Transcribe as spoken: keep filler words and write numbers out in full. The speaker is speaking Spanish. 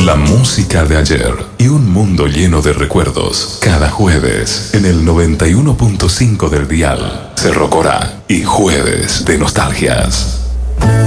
La música de ayer y un mundo lleno de recuerdos. Cada jueves en el noventa y uno punto cinco del dial. Cerro Corá y Jueves de Nostalgias.